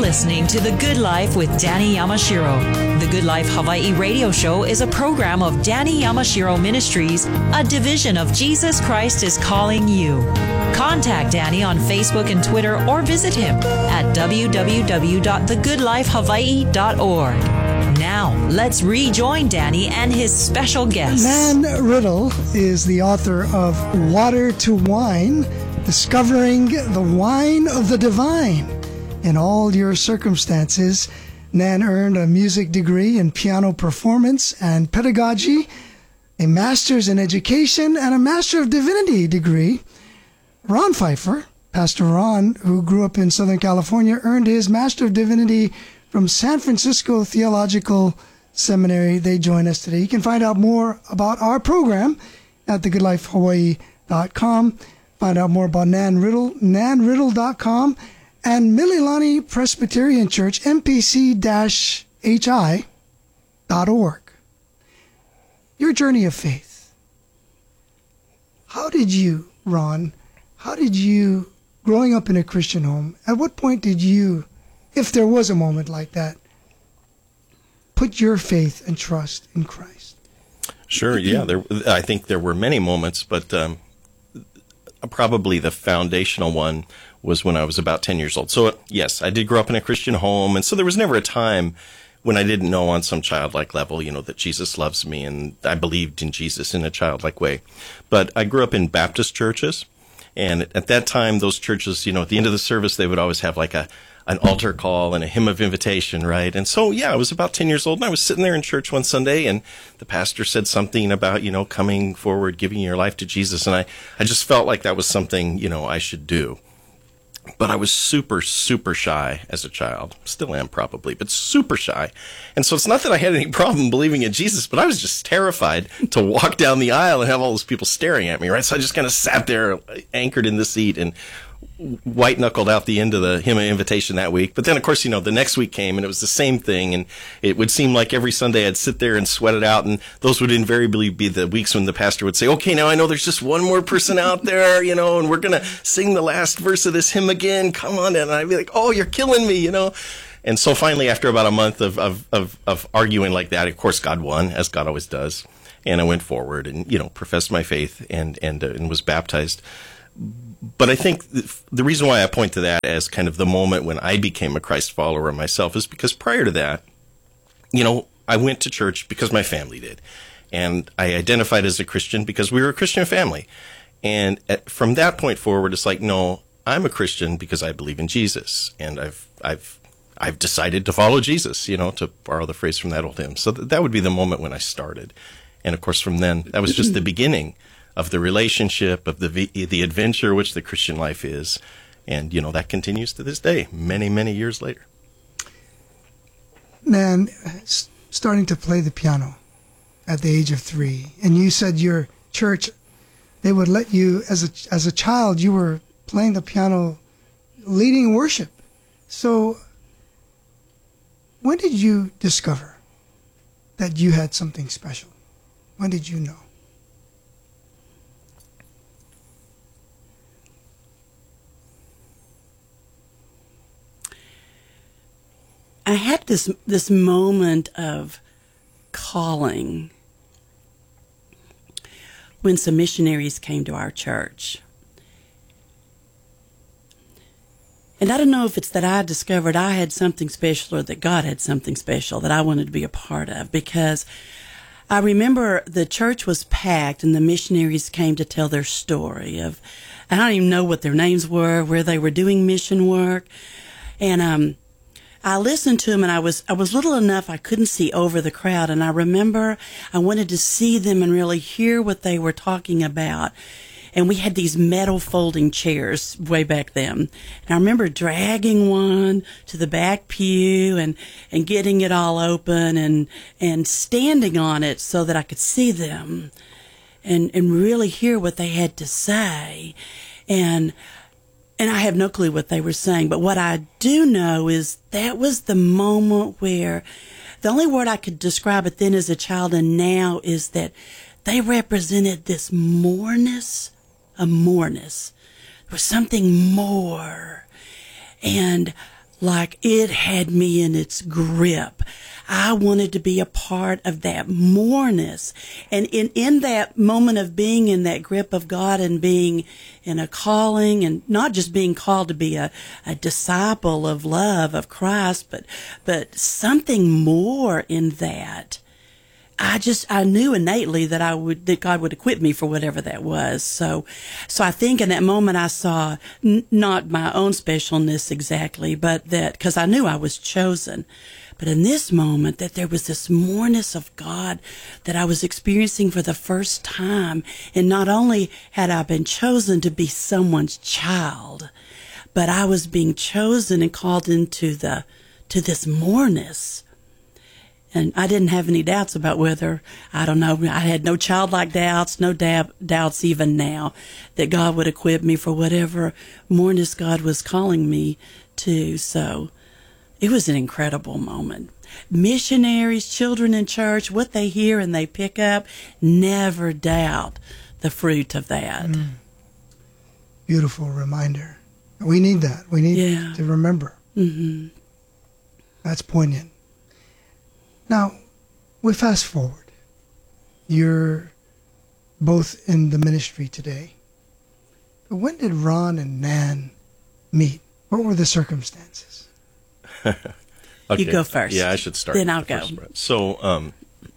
listening to The Good Life with Danny Yamashiro. The Good Life Hawaii radio show is a program of Danny Yamashiro Ministries, a division of Jesus Christ is Calling You. Contact Danny on Facebook and Twitter or visit him at www.thegoodlifehawaii.org. Now, let's rejoin Danny and his special guest. Nan Riddle is the author of Water to Wine, Discovering the Wine of the Divine in All Your Circumstances. Nan earned a music degree in piano performance and pedagogy, a master's in education, and a Master of Divinity degree. Ron Pfeiffer, Pastor Ron, who grew up in Southern California, earned his Master of Divinity from San Francisco Theological Seminary. They join us today. You can find out more about our program at thegoodlifehawaii.com. Find out more about Nan Riddle, nanriddle.com, and Mililani Presbyterian Church, mpc-hi.org. Your journey of faith. How did you, Ron, growing up in a Christian home, at what point did you, if there was a moment like that, put your faith and trust in Christ? Sure, yeah. I think there were many moments, but probably the foundational one was when I was about 10 years old. So, yes, I did grow up in a Christian home, and so there was never a time when I didn't know on some childlike level, that Jesus loves me, and I believed in Jesus in a childlike way. But I grew up in Baptist churches, and at that time, those churches, at the end of the service, they would always have like an altar call and a hymn of invitation, right? And so, yeah, I was about 10 years old, and I was sitting there in church one Sunday, and the pastor said something about, coming forward, giving your life to Jesus, and I just felt like that was something, I should do. But I was super, super shy as a child. Still am probably, but super shy. And so it's not that I had any problem believing in Jesus, but I was just terrified to walk down the aisle and have all those people staring at me, right? So I just kind of sat there anchored in the seat and white-knuckled out the end of the hymn of invitation that week. But then, of course, the next week came, and it was the same thing, and it would seem like every Sunday I'd sit there and sweat it out, and those would invariably be the weeks when the pastor would say, okay, now I know there's just one more person out there, and we're going to sing the last verse of this hymn again. Come on. And I'd be like, oh, you're killing me, And so finally, after about a month of arguing like that, of course, God won, as God always does. And I went forward and, professed my faith and was baptized. But I think the reason why I point to that as kind of the moment when I became a Christ follower myself is because prior to that, I went to church because my family did. And I identified as a Christian because we were a Christian family. And from that point forward, it's like, no, I'm a Christian because I believe in Jesus. And I've decided to follow Jesus, to borrow the phrase from that old hymn. So that would be the moment when I started. And of course, from then, that was just the beginning of the relationship, of the adventure which the Christian life is. And, that continues to this day, many, many years later. Nan, starting to play the piano at the age of 3, and you said your church, they would let you, as a child, you were playing the piano, leading worship. So when did you discover that you had something special? When did you know? I had this moment of calling when some missionaries came to our church. And I don't know if it's that I discovered I had something special or that God had something special that I wanted to be a part of, because I remember the church was packed and the missionaries came to tell their story of, I don't even know what their names were, where they were doing mission work. And I listened to them, and I was little enough I couldn't see over the crowd, and I remember I wanted to see them and really hear what they were talking about. And we had these metal folding chairs way back then. And I remember dragging one to the back pew and getting it all open and standing on it so that I could see them and really hear what they had to say. And I have no clue what they were saying, but what I do know is that was the moment where the only word I could describe it then as a child and now is that they represented this moreness. There was something more. And like it had me in its grip. I wanted to be a part of that moreness. And in that moment of being in that grip of God and being in a calling, and not just being called to be a disciple of love of Christ, but something more in that. I knew innately that God would equip me for whatever that was. So I think in that moment I saw not my own specialness exactly, but that, because I knew I was chosen. But in this moment, that there was this moreness of God that I was experiencing for the first time. And not only had I been chosen to be someone's child, but I was being chosen and called into to this moreness. And I didn't have any doubts about whether, I don't know, I had no childlike doubts, no doubts even now that God would equip me for whatever moreness God was calling me to. So it was an incredible moment. Missionaries, children in church, what they hear and they pick up, never doubt the fruit of that. Beautiful reminder. We need that. We need to remember. Mm-hmm. That's poignant. Now, we fast forward. You're both in the ministry today. But when did Ron and Nan meet? What were the circumstances? Okay. You go first. Yeah, I should start. Then I'll go. So,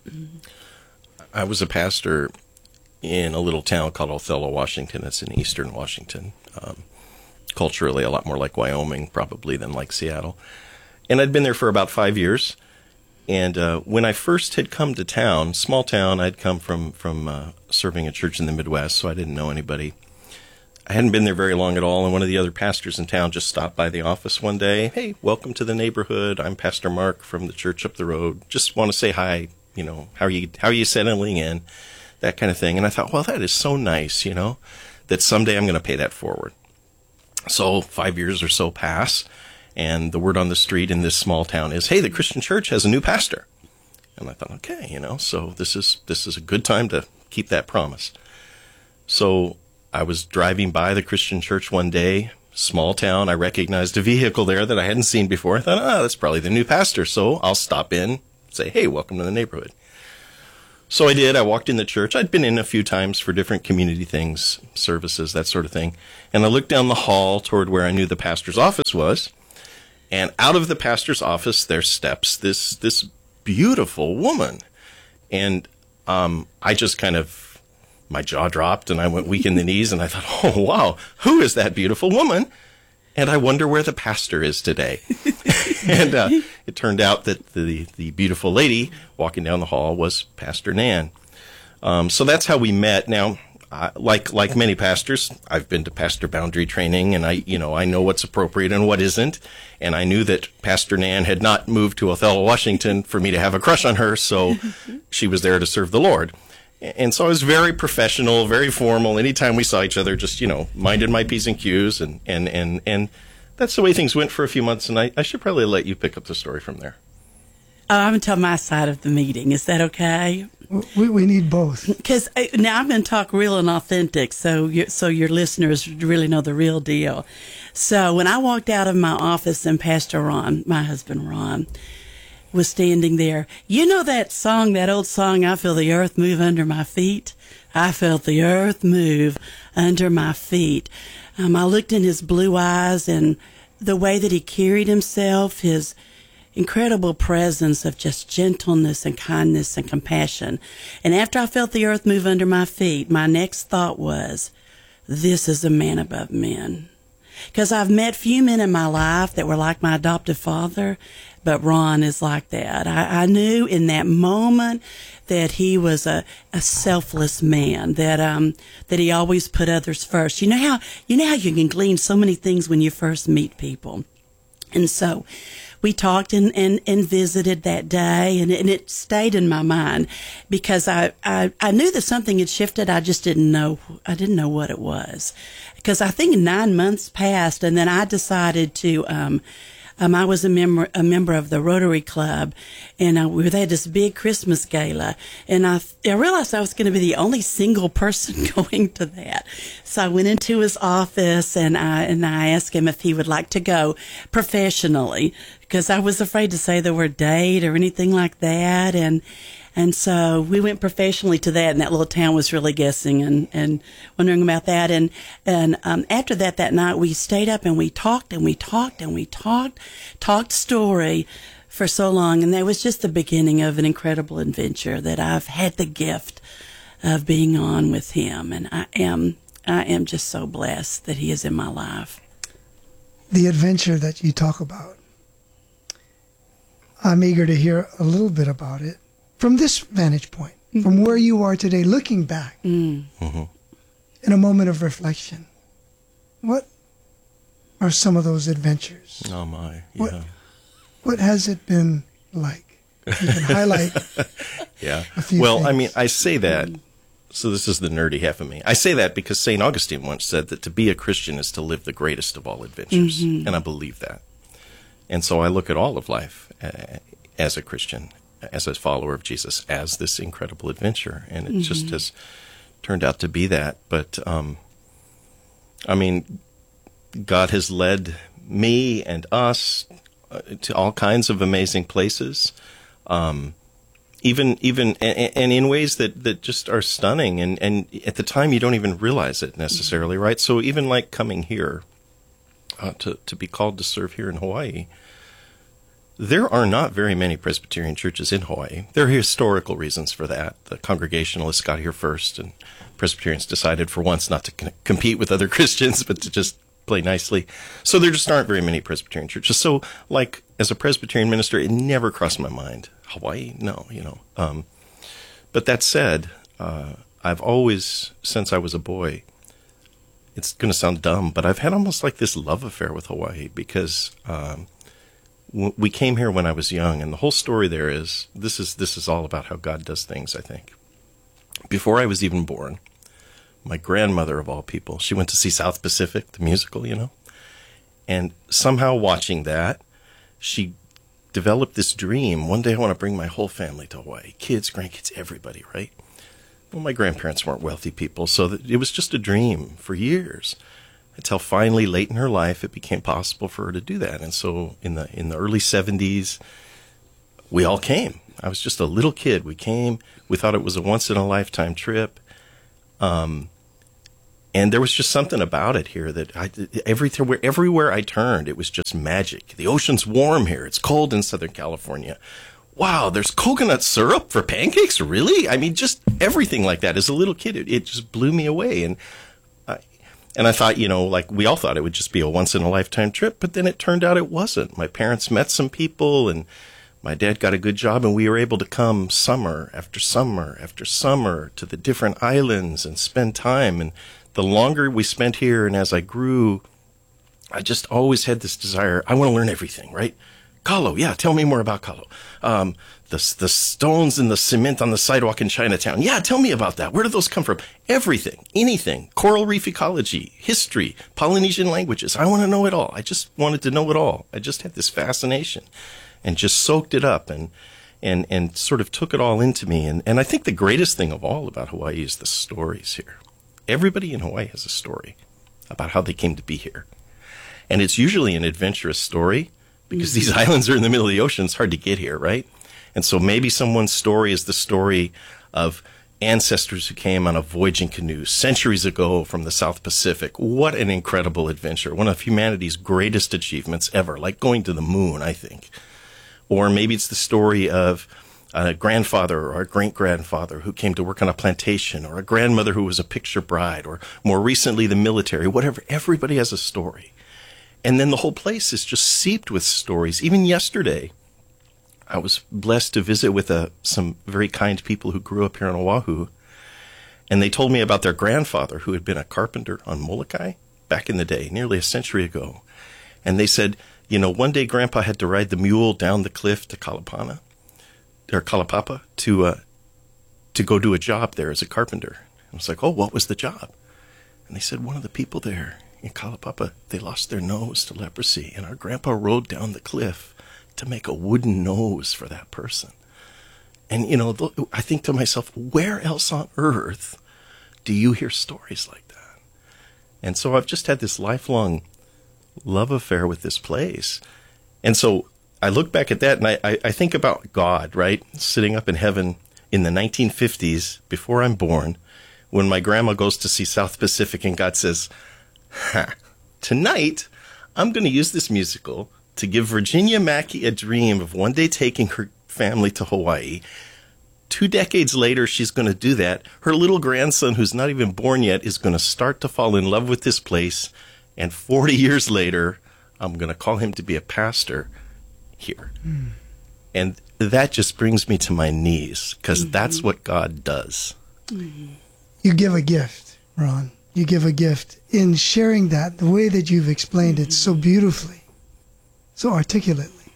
I was a pastor in a little town called Othello, Washington. It's in eastern Washington. Culturally, a lot more like Wyoming, probably, than like Seattle. And I'd been there for about 5 years. And when I first had come to town, small town, I'd come from serving a church in the Midwest, so I didn't know anybody. I hadn't been there very long at all, and one of the other pastors in town just stopped by the office one day. Hey, welcome to the neighborhood. I'm Pastor Mark from the church up the road. Just want to say hi. You know, how are you settling in? That kind of thing. And I thought, well, that is so nice, you know, that someday I'm going to pay that forward. So 5 years or so pass. And the word on the street in this small town is, hey, the Christian church has a new pastor. And I thought, okay, you know, so this is a good time to keep that promise. So I was driving by the Christian church one day, small town. I recognized a vehicle there that I hadn't seen before. I thought, that's probably the new pastor. So I'll stop in, say, hey, welcome to the neighborhood. So I did. I walked in the church. I'd been in a few times for different community things, services, that sort of thing. And I looked down the hall toward where I knew the pastor's office was. And out of the pastor's office, there steps this beautiful woman. And I just kind of, my jaw dropped and I went weak in the knees and I thought, oh, wow, who is that beautiful woman? And I wonder where the pastor is today. And it turned out that the beautiful lady walking down the hall was Pastor Nan. So that's how we met. Now, like many pastors, I've been to pastor boundary training, and I know what's appropriate and what isn't. And I knew that Pastor Nan had not moved to Othello, Washington for me to have a crush on her, so she was there to serve the Lord. And so I was very professional, very formal. Anytime we saw each other, just, minded my P's and Q's, and that's the way things went for a few months, and I should probably let you pick up the story from there. I'm going to tell my side of the meeting. Is that okay? We need both. Because now I'm going to talk real and authentic, so your listeners really know the real deal. So when I walked out of my office and Pastor Ron, my husband Ron, was standing there, you know that song, that old song, I Feel the Earth Move Under My Feet? I felt the earth move under my feet. I looked in his blue eyes and the way that he carried himself, his incredible presence of just gentleness and kindness and compassion. And after I felt the earth move under my feet, my next thought was, this is a man above men. Because I've met few men in my life that were like my adoptive father, but Ron is like that. I knew in that moment that he was a selfless man, that he always put others first. You know how you can glean so many things when you first meet people. And so we talked and visited that day, and it stayed in my mind because I knew that something had shifted. I just didn't know. I didn't know what it was, because I think 9 months passed, and then I decided to I was a member of the Rotary Club, and they had this big Christmas gala, and I realized I was going to be the only single person going to that. So I went into his office, and I asked him if he would like to go professionally, because I was afraid to say the word date or anything like that, and so we went professionally to that, and that little town was really guessing and wondering about that. And after that night, we stayed up and we talked story for so long. And that was just the beginning of an incredible adventure that I've had the gift of being on with him. And I am just so blessed that he is in my life. The adventure that you talk about, I'm eager to hear a little bit about it. From this vantage point, from where you are today, looking back in a moment of reflection, what are some of those adventures? Oh, my. Yeah. What has it been like? You can highlight yeah. a few Well, things. I mean, I say that, so this is the nerdy half of me. I say that because St. Augustine once said that to be a Christian is to live the greatest of all adventures, and I believe that. And so I look at all of life as a Christian, as a follower of Jesus, as this incredible adventure. And it just has turned out to be that. But, I mean, God has led me and us to all kinds of amazing places, even and in ways that just are stunning. And at the time, you don't even realize it necessarily, right? So even like coming here, to be called to serve here in Hawaii, there are not very many Presbyterian churches in Hawaii. There are historical reasons for that. The Congregationalists got here first, and Presbyterians decided for once not to compete with other Christians, but to just play nicely. So there just aren't very many Presbyterian churches. So, like, as a Presbyterian minister, it never crossed my mind. Hawaii? No, But that said, I've always, since I was a boy, it's going to sound dumb, but I've had almost like this love affair with Hawaii because we came here when I was young, and the whole story there is, this is all about how God does things, I think. Before I was even born, my grandmother, of all people, she went to see South Pacific, the musical, and somehow watching that, she developed this dream. One day I want to bring my whole family to Hawaii, kids, grandkids, everybody, right? Well, my grandparents weren't wealthy people, so it was just a dream for years. Until finally, late in her life, it became possible for her to do that. And so in the early 70s, we all came. I was just a little kid. We came. We thought it was a once-in-a-lifetime trip. And there was just something about it here that everywhere I turned, it was just magic. The ocean's warm here. It's cold in Southern California. Wow, there's coconut syrup for pancakes? Really? I mean, just everything like that. As a little kid, it just blew me away. And I thought, like we all thought it would just be a once-in-a-lifetime trip, but then it turned out it wasn't. My parents met some people, and my dad got a good job, and we were able to come summer after summer after summer to the different islands and spend time. And the longer we spent here, and as I grew, I just always had this desire. I want to learn everything, right? Kalo, yeah, tell me more about Kalo. The stones and the cement on the sidewalk in Chinatown. Yeah, tell me about that. Where do those come from? Everything, anything. Coral reef ecology, history, Polynesian languages. I want to know it all. I just wanted to know it all. I just had this fascination and just soaked it up and sort of took it all into me. And I think the greatest thing of all about Hawaii is the stories here. Everybody in Hawaii has a story about how they came to be here. And it's usually an adventurous story because these islands are in the middle of the ocean. It's hard to get here, right? And so maybe someone's story is the story of ancestors who came on a voyaging canoe centuries ago from the South Pacific. What an incredible adventure. One of humanity's greatest achievements ever, like going to the moon, I think. Or maybe it's the story of a grandfather or a great-grandfather who came to work on a plantation, or a grandmother who was a picture bride, or more recently the military, whatever. Everybody has a story. And then the whole place is just seeped with stories. Even yesterday, I was blessed to visit with some very kind people who grew up here on Oahu, and they told me about their grandfather who had been a carpenter on Molokai back in the day, nearly a century ago. And they said, one day Grandpa had to ride the mule down the cliff to Kalapapa to go do a job there as a carpenter. I was like, oh, what was the job? And they said, one of the people there in Kalapapa, they lost their nose to leprosy, and our grandpa rode down the cliff to make a wooden nose for that person. And, I think to myself, where else on earth do you hear stories like that? And so I've just had this lifelong love affair with this place. And so I look back at that, and I think about God, right, sitting up in heaven in the 1950s, before I'm born, when my grandma goes to see South Pacific, and God says, tonight I'm going to use this musical to give Virginia Mackey a dream of one day taking her family to Hawaii. 2 decades later, she's going to do that. Her little grandson, who's not even born yet, is going to start to fall in love with this place. And 40 years later, I'm going to call him to be a pastor here. Mm. And that just brings me to my knees, because that's what God does. Mm-hmm. You give a gift, Ron. You give a gift in sharing that, the way that you've explained it so beautifully, so articulately,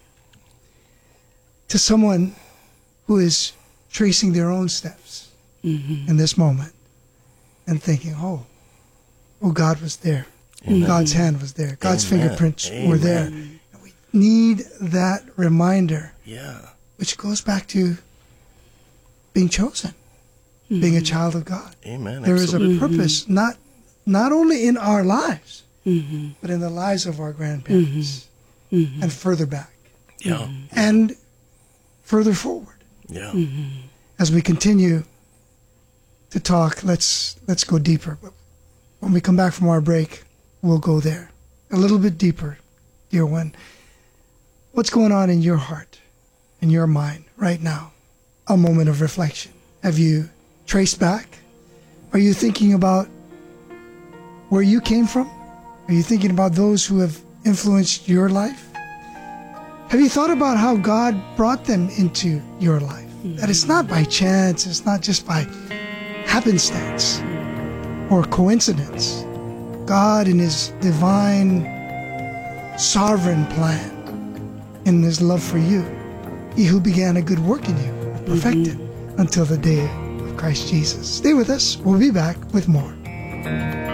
to someone who is tracing their own steps in this moment and thinking, oh, God was there. Amen. God's hand was there. God's fingerprints were there. And we need that reminder, which goes back to being chosen, being a child of God. Amen. There is a purpose, not only in our lives, but in the lives of our grandparents, and further back, and further forward. Yeah. As we continue to talk, let's go deeper. But when we come back from our break, we'll go there a little bit deeper, dear one. What's going on in your heart, in your mind right now? A moment of reflection. Have you traced back? Are you thinking about where you came from? Are you thinking about those who have influenced your life? Have you thought about how God brought them into your life? That it's not by chance, it's not just by happenstance or coincidence. God, in His divine, sovereign plan, in His love for you, He who began a good work in you will perfect it until the day of Christ Jesus. Stay with us. We'll be back with more.